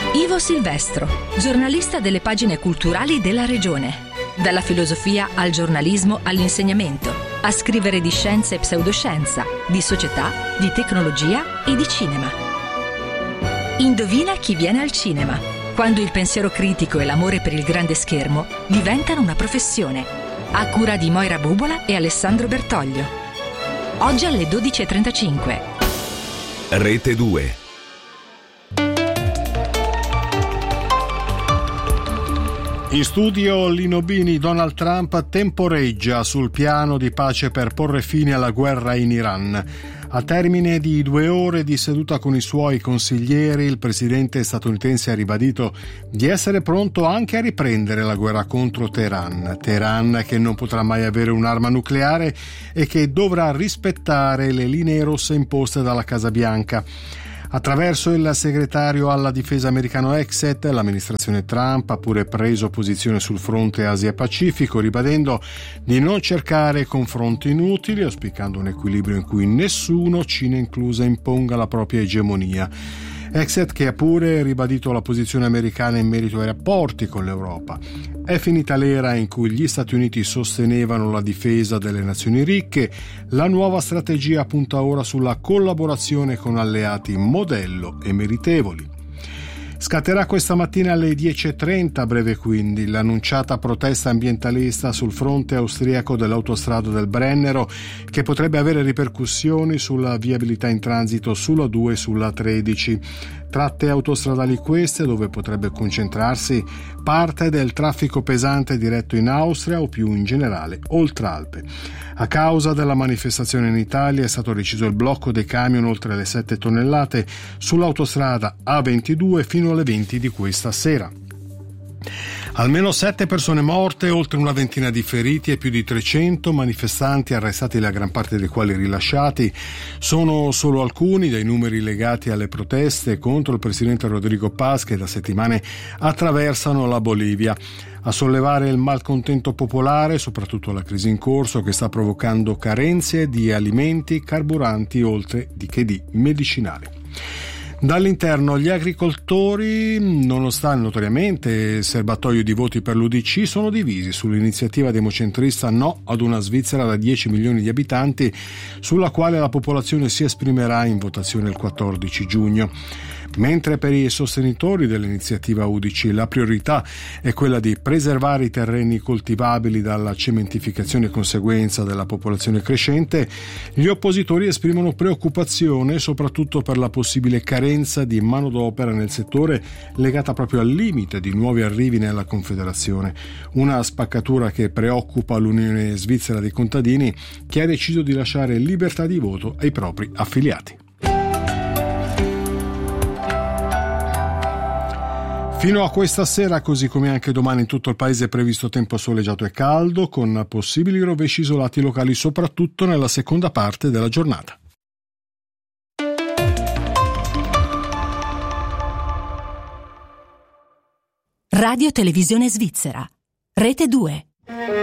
Ivo Silvestro, giornalista delle pagine culturali della regione. Dalla filosofia al giornalismo all'insegnamento, a scrivere di scienza e pseudoscienza, di società, di tecnologia e di cinema. Indovina chi viene al cinema, quando il pensiero critico e l'amore per il grande schermo diventano una professione. A cura di Moira Bubola e Alessandro Bertoglio. Oggi alle 12:35. Rete 2. In studio Lino Bini. Donald Trump temporeggia sul piano di pace per porre fine alla guerra in Iran. A termine di 2 ore di seduta con i suoi consiglieri, il presidente statunitense ha ribadito di essere pronto anche a riprendere la guerra contro Teheran. Teheran che non potrà mai avere un'arma nucleare e che dovrà rispettare le linee rosse imposte dalla Casa Bianca. Attraverso il segretario alla difesa americano Exet, l'amministrazione Trump ha pure preso posizione sul fronte Asia-Pacifico, ribadendo di non cercare confronti inutili, auspicando un equilibrio in cui nessuno, Cina inclusa, imponga la propria egemonia. Exet che ha pure ribadito la posizione americana in merito ai rapporti con l'Europa. È finita l'era in cui gli Stati Uniti sostenevano la difesa delle nazioni ricche, la nuova strategia punta ora sulla collaborazione con alleati modello e meritevoli. Scatterà questa mattina alle 10:30, a breve quindi, l'annunciata protesta ambientalista sul fronte austriaco dell'autostrada del Brennero, che potrebbe avere ripercussioni sulla viabilità in transito sulla 2 e sulla 13. Tratte autostradali queste dove potrebbe concentrarsi parte del traffico pesante diretto in Austria o più in generale oltre Alpe. A causa della manifestazione in Italia è stato deciso il blocco dei camion oltre le 7 tonnellate sull'autostrada A22 fino alle 20 di questa sera. Almeno 7 persone morte, oltre una ventina di feriti e più di 300 manifestanti arrestati, la gran parte dei quali rilasciati. Sono solo alcuni dei numeri legati alle proteste contro il presidente Rodrigo Paz che da settimane attraversano la Bolivia. A sollevare il malcontento popolare, soprattutto la crisi in corso che sta provocando carenze di alimenti, carburanti, oltre che di medicinali. Dall'interno gli agricoltori, nonostante notoriamente il serbatoio di voti per l'UDC, sono divisi sull'iniziativa democentrista no ad una Svizzera da 10 milioni di abitanti, sulla quale la popolazione si esprimerà in votazione il 14 giugno. Mentre per i sostenitori dell'iniziativa UDC la priorità è quella di preservare i terreni coltivabili dalla cementificazione conseguenza della popolazione crescente, gli oppositori esprimono preoccupazione soprattutto per la possibile carenza di manodopera nel settore legata proprio al limite di nuovi arrivi nella Confederazione, una spaccatura che preoccupa l'Unione Svizzera dei Contadini, che ha deciso di lasciare libertà di voto ai propri affiliati. Fino a questa sera, così come anche domani in tutto il paese, è previsto tempo soleggiato e caldo, con possibili rovesci isolati locali soprattutto nella seconda parte della giornata. Radio Televisione Svizzera, Rete 2.